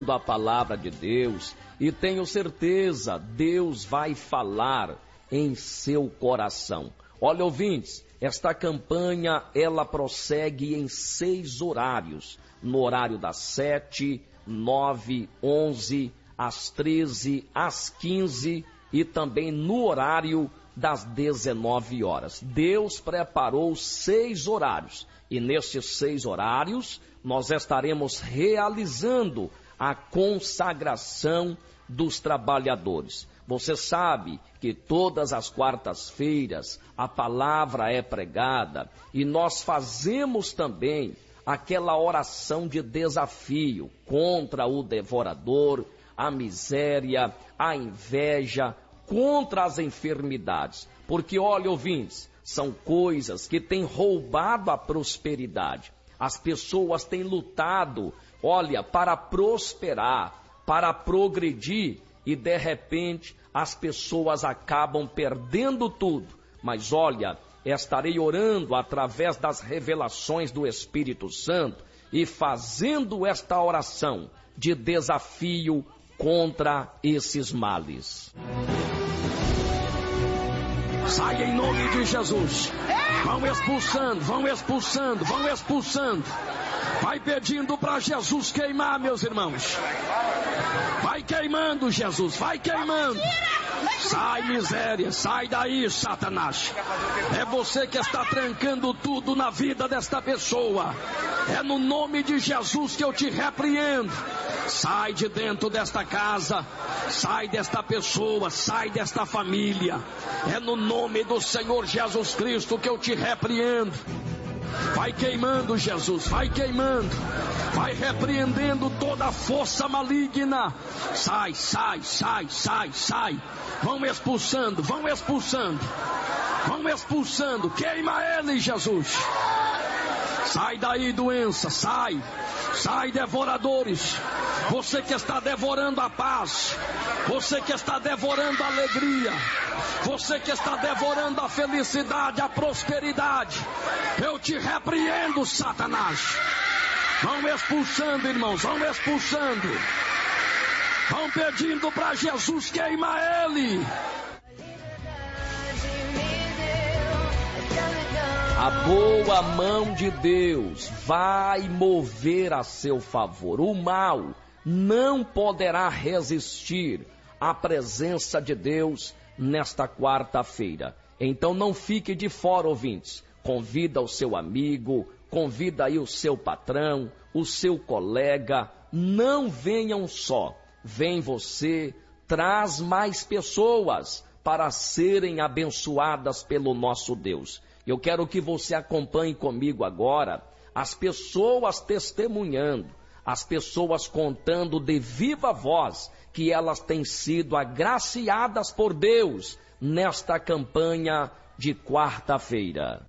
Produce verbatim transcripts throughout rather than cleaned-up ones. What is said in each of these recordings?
a palavra de Deus e tenho certeza, Deus vai falar em seu coração. Olha, ouvintes, esta campanha, ela prossegue em seis horários, no horário das sete, nove, onze, às treze, às quinze e também no horário das dezenove horas. Deus preparou seis horários e nesses seis horários nós estaremos realizando a consagração dos trabalhadores. Você sabe que todas as quartas-feiras a palavra é pregada e nós fazemos também aquela oração de desafio contra o devorador, a miséria, a inveja, contra as enfermidades. Porque, olha, ouvintes, são coisas que têm roubado a prosperidade. As pessoas têm lutado, olha, para prosperar, para progredir e de repente as pessoas acabam perdendo tudo. Mas olha, estarei orando através das revelações do Espírito Santo e fazendo esta oração de desafio contra esses males. Sai em nome de Jesus. Vão expulsando, vão expulsando, vão expulsando. Vai pedindo para Jesus queimar, meus irmãos. Vai queimando, Jesus, vai queimando. Sai, miséria, sai daí, Satanás. É você que está trancando tudo na vida desta pessoa. É no nome de Jesus que eu te repreendo. Sai de dentro desta casa, sai desta pessoa, sai desta família. É no nome do Senhor Jesus Cristo que eu te repreendo. Vai queimando, Jesus, vai queimando, vai repreendendo toda a força maligna. Sai, sai, sai, sai, sai. Vão expulsando, vão expulsando, vão expulsando. Queima ele, Jesus. Sai daí, doença, sai. Sai, devoradores. Você que está devorando a paz, você que está devorando a alegria, você que está devorando a felicidade, a prosperidade, eu te repreendo, Satanás. Vão expulsando, irmãos, vão expulsando. Vão pedindo para Jesus queimar ele. A boa mão de Deus vai mover a seu favor. O mal não poderá resistir à presença de Deus nesta quarta-feira. Então não fique de fora, ouvintes. Convida o seu amigo, convida aí o seu patrão, o seu colega. Não venham só. Vem você, traz mais pessoas para serem abençoadas pelo nosso Deus. Eu quero que você acompanhe comigo agora as pessoas testemunhando, as pessoas contando de viva voz que elas têm sido agraciadas por Deus nesta campanha de quarta-feira.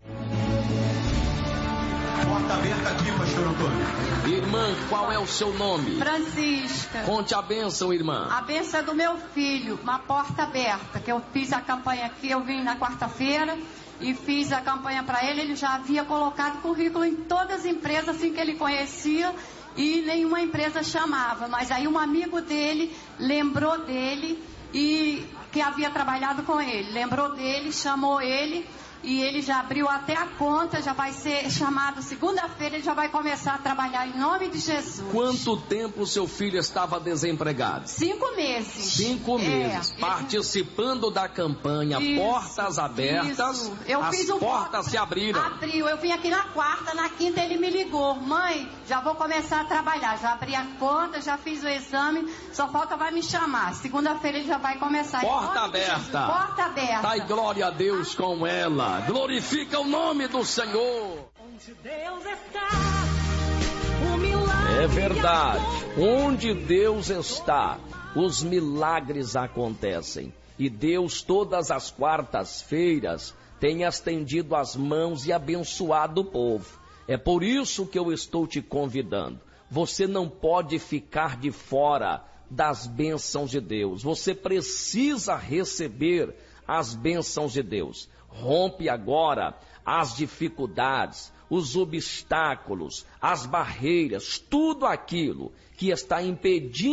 Porta aberta aqui, pastor Antônio. Irmã, qual é o seu nome? Francisca. Conte a bênção, irmã. A bênção é do meu filho, uma porta aberta, que eu fiz a campanha aqui, eu vim na quarta-feira e fiz a campanha para ele. Ele já havia colocado currículo em todas as empresas assim que ele conhecia e nenhuma empresa chamava, mas aí um amigo dele lembrou dele e que havia trabalhado com ele, lembrou dele, chamou ele e ele já abriu até a conta, já vai ser chamado segunda-feira, ele já vai começar a trabalhar em nome de Jesus. Quanto tempo seu filho estava desempregado? Cinco meses. Cinco meses, é, participando da campanha, isso, portas abertas, isso. Eu as fiz um portas se abriram. Abriu, eu vim aqui na quarta, na quinta ele me ligou, mãe, já vou começar a trabalhar, já abri a conta, já fiz o exame, só falta vai me chamar, segunda-feira ele já vai começar. Porta aberta. Porta aberta. Dai glória a Deus com ela. Glorifica o nome do Senhor. Onde Deus está, o milagre é verdade. Onde Deus está, os milagres acontecem. E Deus, todas as quartas-feiras, tem estendido as mãos e abençoado o povo. É por isso que eu estou te convidando. Você não pode ficar de fora das bênçãos de Deus. Você precisa receber as bênçãos de Deus. Rompe agora as dificuldades, os obstáculos, as barreiras, tudo aquilo que está impedindo